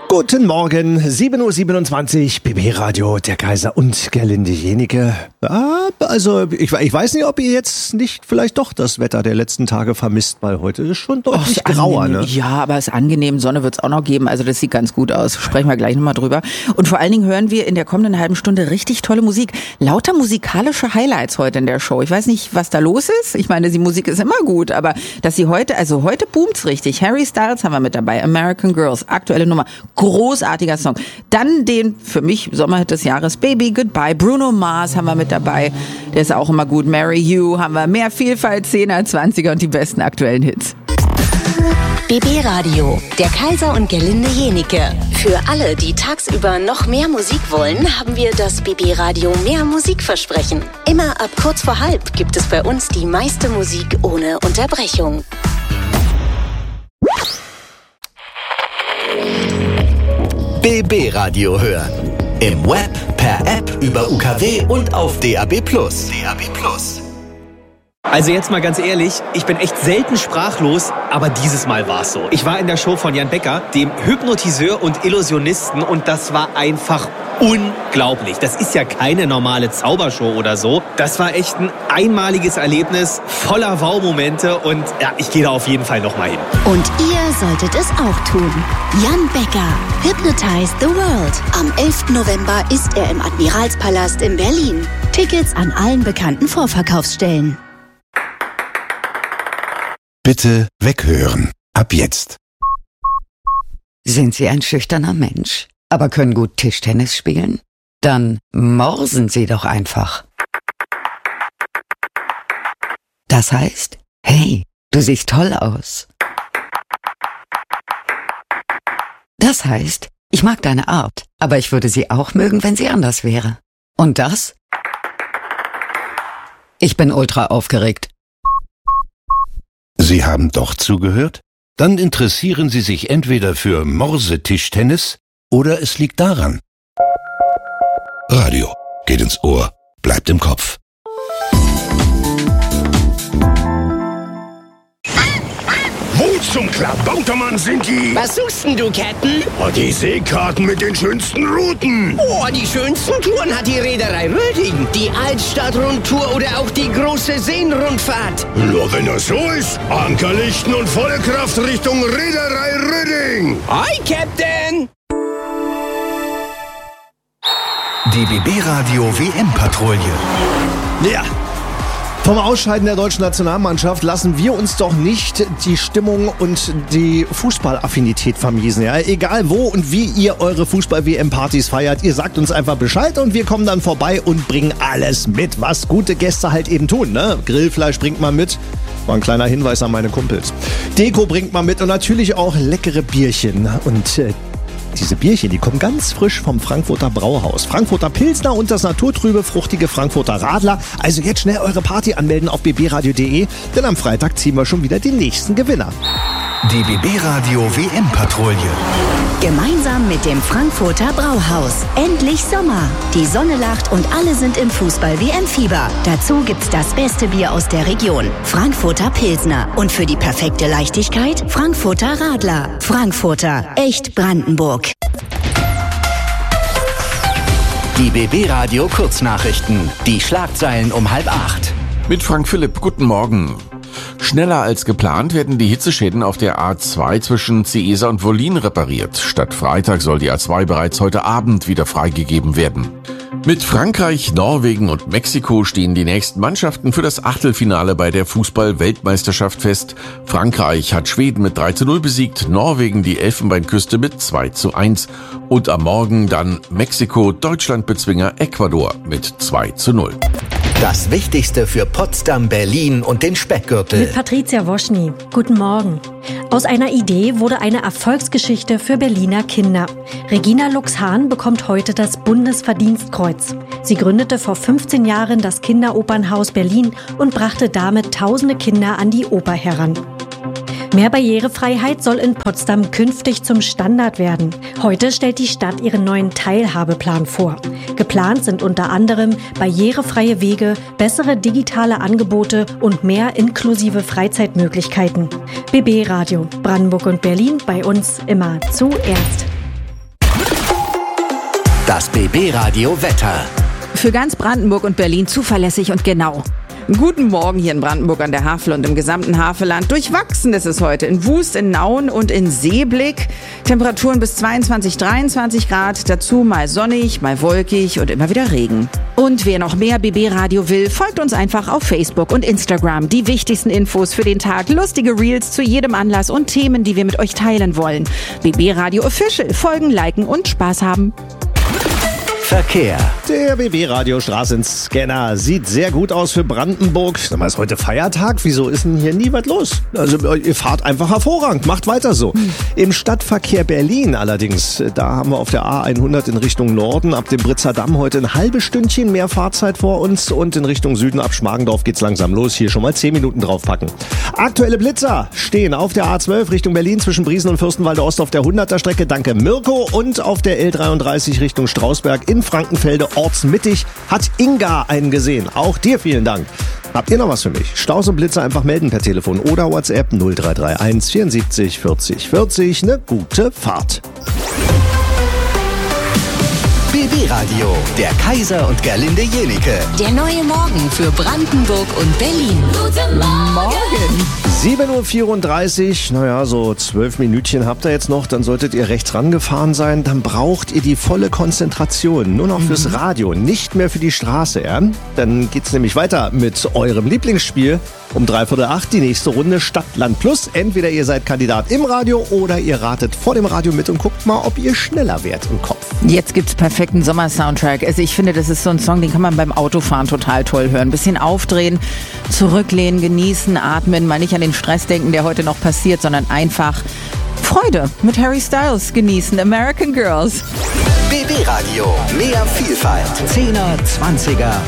Guten Morgen, 7.27 Uhr, BB Radio, der Kaiser und Gerlinde Jenike. Also ich weiß nicht, ob ihr jetzt nicht vielleicht doch das Wetter der letzten Tage vermisst, weil heute ist schon deutlich grauer. Ne? Ja, aber es ist angenehm, Sonne wird es auch noch geben, also das sieht ganz gut aus. Sprechen wir gleich nochmal drüber. Und vor allen Dingen hören wir in der kommenden halben Stunde richtig tolle Musik. Lauter musikalische Highlights heute in der Show. Ich weiß nicht, was da los ist. Ich meine, die Musik ist immer gut, aber dass sie heute boomt's richtig. Harry Styles haben wir mit dabei, American Girls, aktuelle Nummer. Großartiger Song. Dann den, für mich, Sommerhit des Jahres, Baby Goodbye. Bruno Mars haben wir mit dabei. Der ist auch immer gut. Mary You haben wir. Mehr Vielfalt, 10er, 20er und die besten aktuellen Hits. BB Radio, der Kaiser und Gerlinde Jenike. Für alle, die tagsüber noch mehr Musik wollen, haben wir das BB Radio Mehr Musikversprechen. Immer ab kurz vor halb gibt es bei uns die meiste Musik ohne Unterbrechung. BB Radio hören. Im Web, per App, über UKW und auf DAB+. Also jetzt mal ganz ehrlich, ich bin echt selten sprachlos, aber dieses Mal war es so. Ich war in der Show von Jan Becker, dem Hypnotiseur und Illusionisten, und das war einfach unglaublich. Das ist ja keine normale Zaubershow oder so. Das war echt ein einmaliges Erlebnis, voller Wow-Momente, und ja, ich gehe da auf jeden Fall nochmal hin. Und ihr solltet es auch tun. Jan Becker, Hypnotize the World. Am 11. November ist er im Admiralspalast in Berlin. Tickets an allen bekannten Vorverkaufsstellen. Bitte weghören. Ab jetzt. Sind Sie ein schüchterner Mensch, aber können gut Tischtennis spielen? Dann morsen Sie doch einfach. Das heißt, hey, du siehst toll aus. Das heißt, ich mag deine Art, aber ich würde sie auch mögen, wenn sie anders wäre. Und das? Ich bin ultra aufgeregt. Sie haben doch zugehört? Dann interessieren Sie sich entweder für Morsetischtennis oder es liegt daran. Radio geht ins Ohr, bleibt im Kopf. Wo zum Klabautermann sind die? Was suchst denn du, Captain? Oh, die Seekarten mit den schönsten Routen. Oh, die schönsten Touren hat die Reederei Röding. Die Altstadtrundtour oder auch die große Seenrundfahrt. Nur wenn das so ist, Ankerlichten und volle Kraft Richtung Reederei Röding. Hi, Captain! Die BB Radio WM-Patrouille. Ja. Vom Ausscheiden der deutschen Nationalmannschaft lassen wir uns doch nicht die Stimmung und die Fußballaffinität vermiesen. Ja? Egal wo und wie ihr eure Fußball-WM-Partys feiert, ihr sagt uns einfach Bescheid und wir kommen dann vorbei und bringen alles mit, was gute Gäste halt eben tun. Ne? Grillfleisch bringt man mit. War ein kleiner Hinweis an meine Kumpels. Deko bringt man mit und natürlich auch leckere Bierchen. Und diese Bierchen, die kommen ganz frisch vom Frankfurter Brauhaus. Frankfurter Pilsner und das naturtrübe, fruchtige Frankfurter Radler. Also jetzt schnell eure Party anmelden auf bbradio.de, denn am Freitag ziehen wir schon wieder den nächsten Gewinner. Die BB Radio WM-Patrouille. Gemeinsam mit dem Frankfurter Brauhaus. Endlich Sommer. Die Sonne lacht und alle sind im Fußball-WM-Fieber. Dazu gibt's das beste Bier aus der Region. Frankfurter Pilsner. Und für die perfekte Leichtigkeit Frankfurter Radler. Frankfurter. Echt Brandenburg. Die BB Radio Kurznachrichten. Die Schlagzeilen um 7:30. Mit Frank Philipp, guten Morgen. Schneller als geplant werden die Hitzeschäden auf der A2 zwischen Ciesa und Wollin repariert. Statt Freitag soll die A2 bereits heute Abend wieder freigegeben werden. Mit Frankreich, Norwegen und Mexiko stehen die nächsten Mannschaften für das Achtelfinale bei der Fußball-Weltmeisterschaft fest. Frankreich hat Schweden mit 3:0 besiegt, Norwegen die Elfenbeinküste mit 2:1 und am Morgen dann Mexiko, Deutschland-Bezwinger Ecuador mit 2:0. Das Wichtigste für Potsdam, Berlin und den Speckgürtel. Mit Patricia Woschny. Guten Morgen. Aus einer Idee wurde eine Erfolgsgeschichte für Berliner Kinder. Regina Lux-Hahn bekommt heute das Bundesverdienstkreuz. Sie gründete vor 15 Jahren das Kinderopernhaus Berlin und brachte damit tausende Kinder an die Oper heran. Mehr Barrierefreiheit soll in Potsdam künftig zum Standard werden. Heute stellt die Stadt ihren neuen Teilhabeplan vor. Geplant sind unter anderem barrierefreie Wege, bessere digitale Angebote und mehr inklusive Freizeitmöglichkeiten. BB Radio, Brandenburg und Berlin, bei uns immer zuerst. Das BB Radio Wetter. Für ganz Brandenburg und Berlin zuverlässig und genau. Guten Morgen hier in Brandenburg an der Havel und im gesamten Havelland. Durchwachsen ist es heute in Wust, in Nauen und in Seeblick. Temperaturen bis 22, 23 Grad. Dazu mal sonnig, mal wolkig und immer wieder Regen. Und wer noch mehr BB Radio will, folgt uns einfach auf Facebook und Instagram. Die wichtigsten Infos für den Tag, lustige Reels zu jedem Anlass und Themen, die wir mit euch teilen wollen. BB Radio Official. Folgen, liken und Spaß haben. Verkehr. Der BB-Radio-Straßenscanner sieht sehr gut aus für Brandenburg. Sag mal, ist heute Feiertag? Wieso ist denn hier nie was los? Also ihr fahrt einfach hervorragend, macht weiter so. Im Stadtverkehr Berlin allerdings, da haben wir auf der A100 in Richtung Norden ab dem Britzer Damm heute ein halbes Stündchen mehr Fahrzeit vor uns und in Richtung Süden ab Schmargendorf geht's langsam los. Hier schon mal 10 Minuten draufpacken. Aktuelle Blitzer stehen auf der A12 Richtung Berlin zwischen Briesen und Fürstenwalde Ost auf der 100er Strecke. Danke Mirko. Und auf der L33 Richtung Strausberg in Frankenfelde ortsmittig hat Inga einen gesehen. Auch dir vielen Dank. Habt ihr noch was für mich? Staus und Blitzer einfach melden per Telefon oder WhatsApp 0331 74 40 40. Eine gute Fahrt. BB Radio, der Kaiser und Gerlinde Jenike. Der neue Morgen für Brandenburg und Berlin. Guten Morgen. 7.34 Uhr, naja, so 12 Minütchen habt ihr jetzt noch, dann solltet ihr rechts rangefahren sein, dann braucht ihr die volle Konzentration, nur noch fürs Radio, nicht mehr für die Straße, ja? Dann geht's nämlich weiter mit eurem Lieblingsspiel. Um 7:45 die nächste Runde Stadt, Land Plus. Entweder ihr seid Kandidat im Radio oder ihr ratet vor dem Radio mit und guckt mal, ob ihr schneller werdet im Kopf. Jetzt gibt's perfekten Sommer-Soundtrack. Also ich finde, das ist so ein Song, den kann man beim Autofahren total toll hören. Ein bisschen aufdrehen, zurücklehnen, genießen, atmen, mal nicht an den Stress denken, der heute noch passiert, sondern einfach Freude mit Harry Styles genießen. American Girls. BB Radio, mehr Vielfalt. 10er, 20er